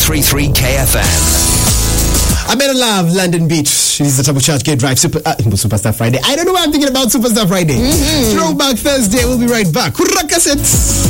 103.3 KFM. I better love London Beach. It is the Double Charge Get Drive Superstar Friday. I don't know why I'm thinking about Superstar Friday. Throwback Thursday. We'll be right back.